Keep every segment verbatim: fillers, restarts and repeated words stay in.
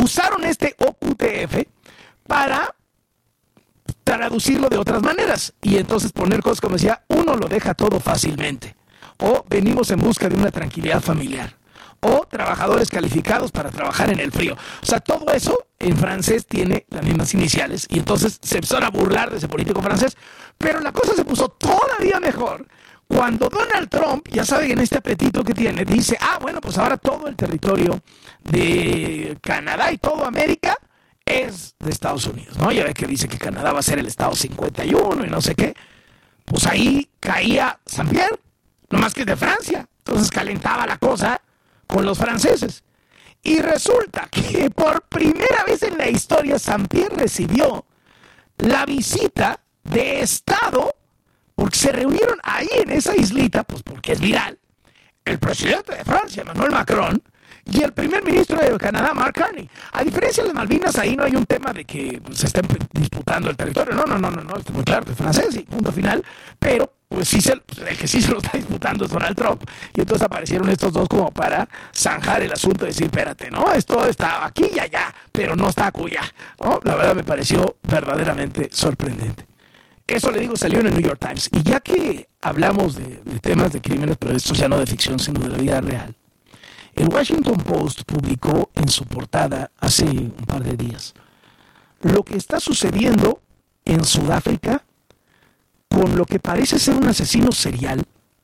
usaron este O Q T F para traducirlo de otras maneras y entonces poner cosas como decía, uno lo deja todo fácilmente, o venimos en busca de una tranquilidad familiar, o trabajadores calificados para trabajar en el frío. O sea, todo eso en francés tiene las mismas iniciales y entonces se empezaron a burlar de ese político francés, pero la cosa se puso todavía mejor cuando Donald Trump, ya saben, en este apetito que tiene, dice, ah, bueno, pues ahora todo el territorio de Canadá y toda América es de Estados Unidos, ¿no? Ya ve que dice que Canadá va a ser el estado cincuenta y uno y no sé qué. Pues ahí caía Saint-Pierre, nomás que de Francia. Entonces calentaba la cosa con los franceses. Y resulta que por primera vez en la historia Saint-Pierre recibió la visita de Estado, porque se reunieron ahí en esa islita, pues porque es viral, el presidente de Francia, Emmanuel Macron, y el primer ministro de Canadá, Mark Carney. A diferencia de las Malvinas, ahí no hay un tema de que se estén disputando el territorio. No, no, no, no, no, está muy claro que es francés y punto final. Pero pues sí se, el que sí se lo está disputando es Donald Trump. Y entonces aparecieron estos dos como para zanjar el asunto y decir, espérate, no, esto está aquí y allá, pero no está acullá, ¿no? La verdad me pareció verdaderamente sorprendente. Eso, le digo, salió en el New York Times. Y ya que hablamos de, de temas de crímenes, pero esto ya no de ficción, sino de la vida real, el Washington Post publicó en su portada hace un par de días lo que está sucediendo en Sudáfrica con lo que parece ser un asesino serial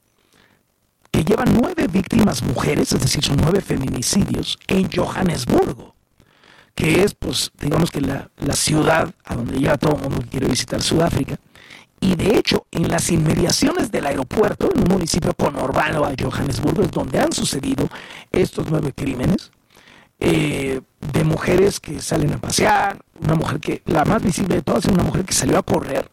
que lleva nueve víctimas mujeres, es decir, son nueve feminicidios en Johannesburgo, que es, pues, digamos que la, la ciudad a donde llega todo el mundo que quiere visitar Sudáfrica. Y de hecho, en las inmediaciones del aeropuerto, en un municipio conurbano a Johannesburgo, es donde han sucedido estos nueve crímenes eh, de mujeres que salen a pasear, una mujer que, la más visible de todas, es una mujer que salió a correr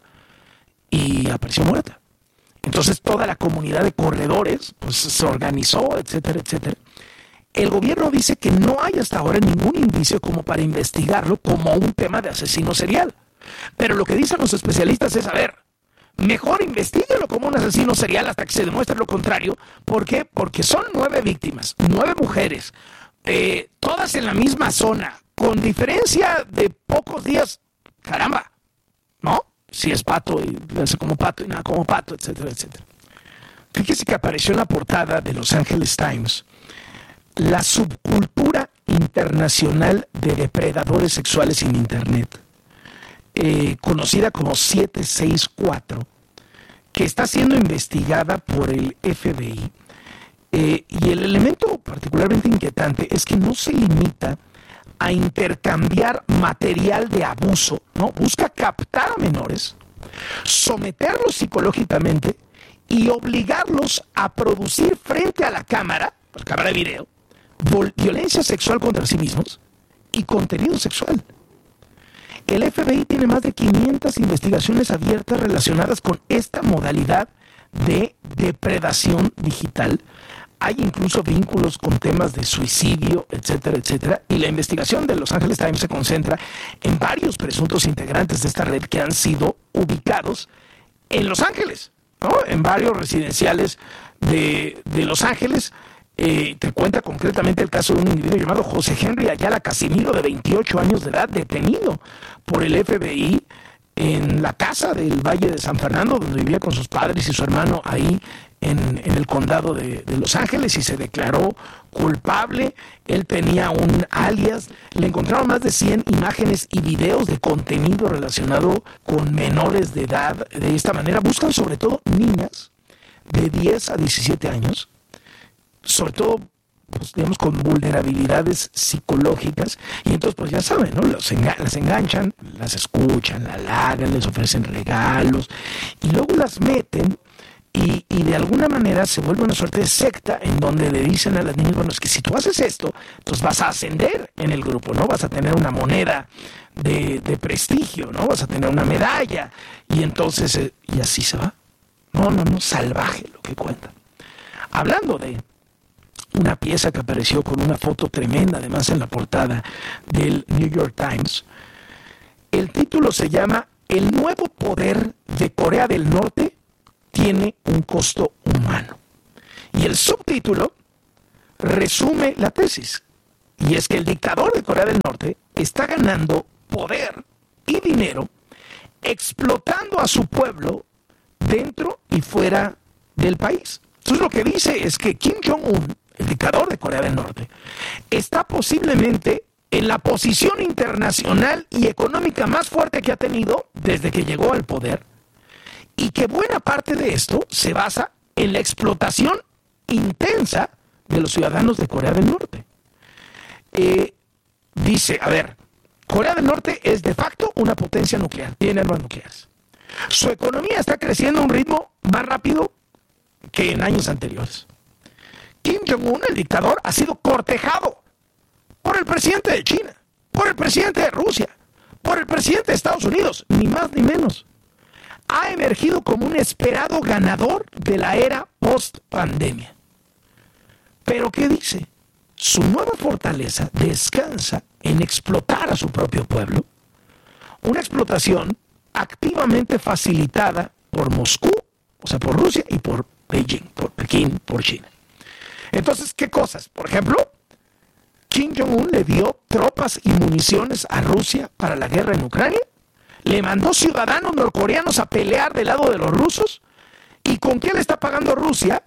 y apareció muerta. Entonces toda la comunidad de corredores pues, se organizó, etcétera, etcétera. El gobierno dice que no hay hasta ahora ningún indicio como para investigarlo como un tema de asesino serial. Pero lo que dicen los especialistas es, a ver, mejor investíguelo como un asesino serial hasta que se demuestre lo contrario. ¿Por qué? Porque son nueve víctimas, nueve mujeres, eh, todas en la misma zona, con diferencia de pocos días. Caramba, ¿no? Si es pato y hace como pato y nada como pato, etcétera, etcétera. Fíjese que apareció en la portada de Los Angeles Times la subcultura internacional de depredadores sexuales en Internet, eh, conocida como siete seis cuatro, que está siendo investigada por el F B I. Eh, y el elemento particularmente inquietante es que no se limita a intercambiar material de abuso, ¿no? Busca captar a menores, someterlos psicológicamente y obligarlos a producir frente a la cámara, la cámara de video, violencia sexual contra sí mismos y contenido sexual. El F B I tiene más de quinientas investigaciones abiertas relacionadas con esta modalidad de depredación digital. Hay incluso vínculos con temas de suicidio, etcétera, etcétera. Y la investigación de Los Angeles Times se concentra en varios presuntos integrantes de esta red que han sido ubicados en Los Ángeles, ¿no? En varios residenciales de, de Los Ángeles. Eh, te cuenta concretamente el caso de un individuo llamado José Henry Ayala Casimiro, de veintiocho años de edad, detenido por el F B I en la casa del Valle de San Fernando, donde vivía con sus padres y su hermano ahí en, en el condado de, de Los Ángeles, y se declaró culpable. Él tenía un alias. Le encontraron más de cien imágenes y videos de contenido relacionado con menores de edad. De esta manera buscan sobre todo niñas de diez a diecisiete años, sobre todo, pues, digamos, con vulnerabilidades psicológicas, y entonces, pues ya saben, ¿no? Los enga- las enganchan, las escuchan, la halagan, les ofrecen regalos, y luego las meten, y, y de alguna manera se vuelve una suerte de secta en donde le dicen a las niñas, bueno, es que si tú haces esto, entonces vas a ascender en el grupo, ¿no? Vas a tener una moneda de, de prestigio, ¿no? Vas a tener una medalla, y entonces, eh, y así se va. No, no, no, salvaje lo que cuentan. Hablando de una pieza que apareció con una foto tremenda, además en la portada del New York Times. El título se llama El nuevo poder de Corea del Norte tiene un costo humano. Y el subtítulo resume la tesis. Y es que el dictador de Corea del Norte, está ganando poder y dinero explotando a su pueblo dentro y fuera del país. Entonces lo que dice es que Kim Jong-un, el dictador de Corea del Norte, está posiblemente en la posición internacional y económica más fuerte que ha tenido desde que llegó al poder, y que buena parte de esto se basa en la explotación intensa de los ciudadanos de Corea del Norte. Eh, dice, a ver, Corea del Norte es de facto una potencia nuclear, tiene armas nucleares. Su economía está creciendo a un ritmo más rápido que en años anteriores. Kim Jong-un, el dictador, ha sido cortejado por el presidente de China, por el presidente de Rusia, por el presidente de Estados Unidos, ni más ni menos. Ha emergido como un esperado ganador de la era post-pandemia. ¿Pero qué dice? Su nueva fortaleza descansa en explotar a su propio pueblo, una explotación activamente facilitada por Moscú, o sea, por Rusia y por Beijing, por Pekín, por China. Entonces, ¿qué cosas? Por ejemplo, Kim Jong-un le dio tropas y municiones a Rusia para la guerra en Ucrania, le mandó ciudadanos norcoreanos a pelear del lado de los rusos, ¿y con qué le está pagando Rusia?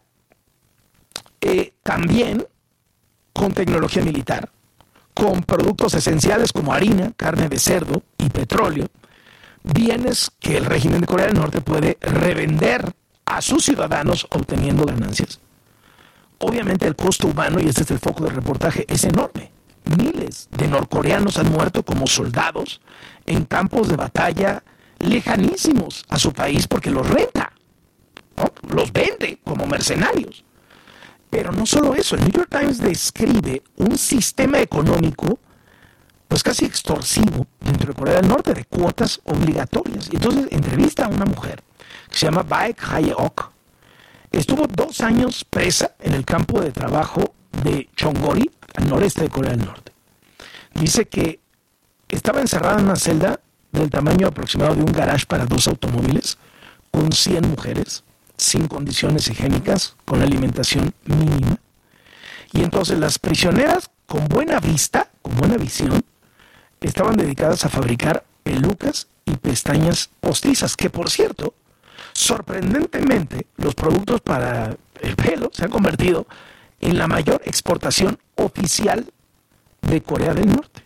Eh, también con tecnología militar, con productos esenciales como harina, carne de cerdo y petróleo, bienes que el régimen de Corea del Norte puede revender a sus ciudadanos obteniendo ganancias. Obviamente el costo humano, y este es el foco del reportaje, es enorme. Miles de norcoreanos han muerto como soldados en campos de batalla lejanísimos a su país porque los renta, ¿no? Los vende como mercenarios. Pero no solo eso, el New York Times describe un sistema económico pues casi extorsivo dentro de Corea del Norte, de cuotas obligatorias. Y entonces entrevista a una mujer que se llama Baek Hae-ok. Estuvo dos años presa en el campo de trabajo de Chonggori, al noreste de Corea del Norte. Dice que estaba encerrada en una celda del tamaño aproximado de un garage para dos automóviles, con cien mujeres, sin condiciones higiénicas, con alimentación mínima. Y entonces las prisioneras, con buena vista, con buena visión, estaban dedicadas a fabricar pelucas y pestañas postizas, que por cierto, sorprendentemente, los productos para el pelo se han convertido en la mayor exportación oficial de Corea del Norte.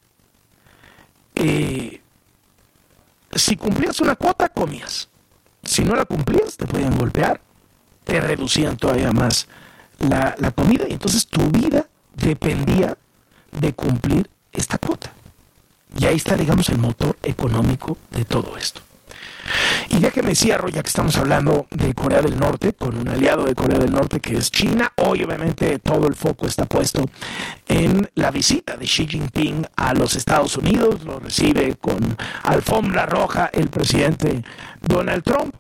Eh, si cumplías una cuota, comías. Si no la cumplías, te podían golpear, te reducían todavía más la, la comida, y entonces tu vida dependía de cumplir esta cuota. Y ahí está, digamos, el motor económico de todo esto. Y ya que me cierro, ya que estamos hablando de Corea del Norte, con un aliado de Corea del Norte que es China, hoy obviamente todo el foco está puesto en la visita de Xi Jinping a los Estados Unidos. Lo recibe con alfombra roja el presidente Donald Trump.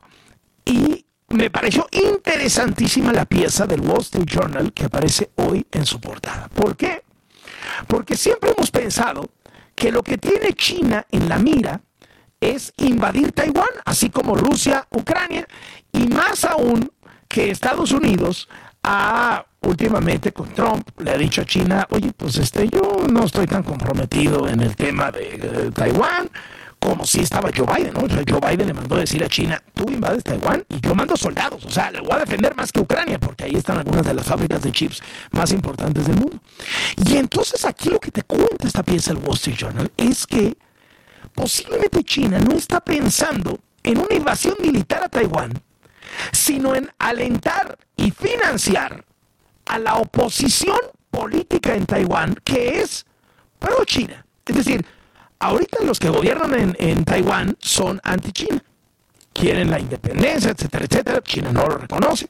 Y me pareció interesantísima la pieza del Wall Street Journal que aparece hoy en su portada. ¿Por qué? Porque siempre hemos pensado que lo que tiene China en la mira es invadir Taiwán, así como Rusia, Ucrania, y más aún que Estados Unidos ha, últimamente con Trump, le ha dicho a China, oye, pues este, yo no estoy tan comprometido en el tema de, de Taiwán, como si estaba Joe Biden, ¿no? O sea, Joe Biden le mandó decir a China, tú invades Taiwán y yo mando soldados, o sea, le voy a defender más que Ucrania, porque ahí están algunas de las fábricas de chips más importantes del mundo. Y entonces aquí lo que te cuenta esta pieza del Wall Street Journal es que posiblemente China no está pensando en una invasión militar a Taiwán, sino en alentar y financiar a la oposición política en Taiwán, que es pro-China. Es decir, ahorita los que gobiernan en, en Taiwán son anti-China. Quieren la independencia, etcétera, etcétera. China no lo reconoce.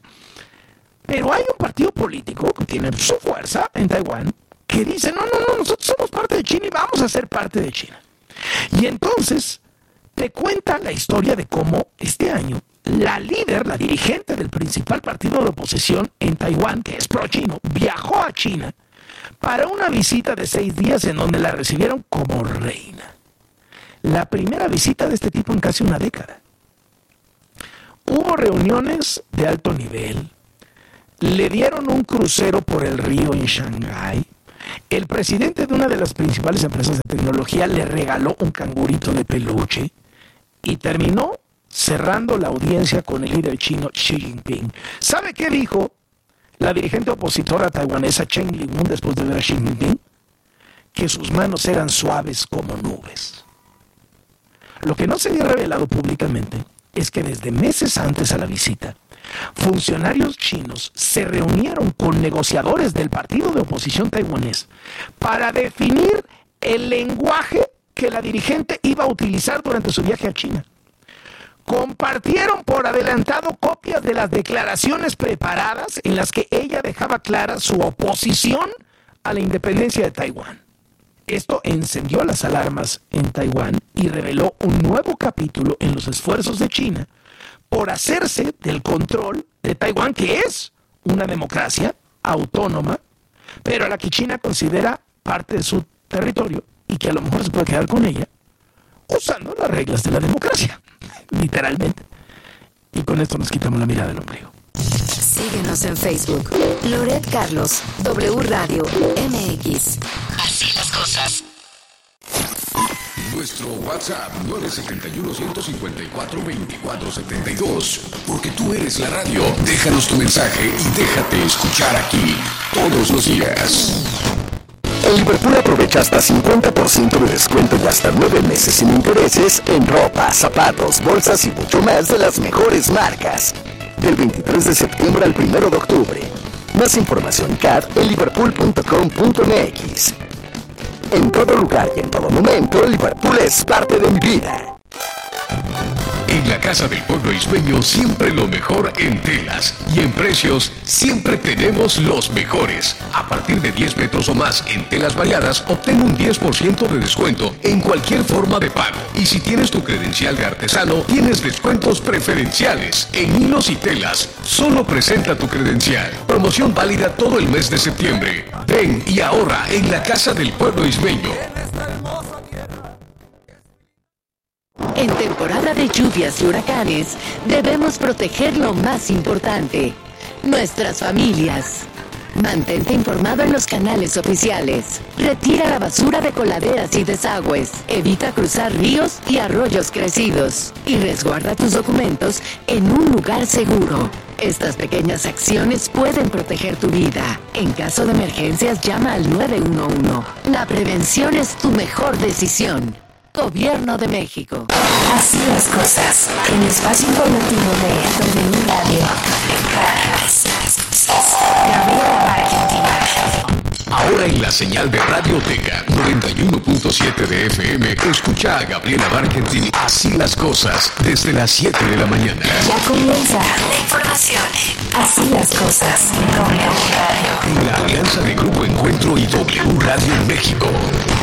Pero hay un partido político que tiene su fuerza en Taiwán que dice, no, no, no, nosotros somos parte de China y vamos a ser parte de China. Y entonces te cuenta la historia de cómo este año la líder, la dirigente del principal partido de oposición en Taiwán, que es pro-chino, viajó a China para una visita de seis días en donde la recibieron como reina. La primera visita de este tipo en casi una década. Hubo reuniones de alto nivel, le dieron un crucero por el río en Shanghái, El presidente de una de las principales empresas de tecnología le regaló un cangurito de peluche y terminó cerrando la audiencia con el líder chino Xi Jinping. ¿Sabe qué dijo la dirigente opositora taiwanesa Chen Li-moon después de ver a Xi Jinping? Que sus manos eran suaves como nubes. Lo que no se había revelado públicamente es que desde meses antes a la visita, funcionarios chinos se reunieron con negociadores del partido de oposición taiwanés para definir el lenguaje que la dirigente iba a utilizar durante su viaje a China. Compartieron por adelantado copias de las declaraciones preparadas en las que ella dejaba clara su oposición a la independencia de Taiwán. Esto encendió las alarmas en Taiwán y reveló un nuevo capítulo en los esfuerzos de China por hacerse del control de Taiwán, que es una democracia autónoma, pero a la que China considera parte de su territorio y que a lo mejor se puede quedar con ella usando las reglas de la democracia, literalmente. Y con esto nos quitamos la mirada del ombligo. Síguenos en Facebook, Loret Carlos, W Radio M X. Así las cosas. Nuestro WhatsApp nueve siete uno, uno cinco cuatro, dos cuatro siete dos. Porque tú eres la radio. Déjanos tu mensaje y déjate escuchar aquí todos los días. En Liverpool aprovecha hasta cincuenta por ciento de descuento y hasta nueve meses sin intereses en ropa, zapatos, bolsas y mucho más de las mejores marcas. Del veintitrés de septiembre al primero de octubre. Más información C A D en liverpool punto com punto m x. En todo lugar y en todo momento, Liverpool es parte de mi vida. En la Casa del Pueblo Isbeño siempre lo mejor en telas y en precios siempre tenemos los mejores. A partir de diez metros o más en telas variadas, obtén un diez por ciento de descuento en cualquier forma de pago. Y si tienes tu credencial de artesano, tienes descuentos preferenciales en hilos y telas. Solo presenta tu credencial. Promoción válida todo el mes de septiembre. Ven y ahorra en la Casa del Pueblo Isbeño. En temporada de lluvias y huracanes, debemos proteger lo más importante, nuestras familias. Mantente informado en los canales oficiales. Retira la basura de coladeras y desagües. Evita cruzar ríos y arroyos crecidos. Y resguarda tus documentos en un lugar seguro. Estas pequeñas acciones pueden proteger tu vida. En caso de emergencias, llama al nueve uno uno. La prevención es tu mejor decisión. Gobierno de México. Así las cosas. El espacio informativo de W Radio. Así las cosas. Gabriela Argentina. Ahora en la señal de Radioteca noventa y uno punto siete de F M, escucha a Gabriela Barkentin Así las cosas desde las siete de la mañana. Ya comienza la información. Así las cosas. W Radio. En la alianza de Grupo Encuentro y W Radio México.